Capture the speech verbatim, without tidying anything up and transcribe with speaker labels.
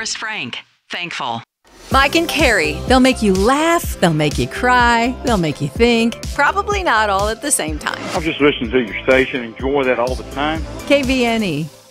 Speaker 1: Forrest Frank. Thankful.
Speaker 2: Mike and Carrie, they'll make you laugh, they'll make you cry, they'll make you think. Probably not all at the same time.
Speaker 3: I'll just listen to your station, enjoy that all the time.
Speaker 2: K V N E,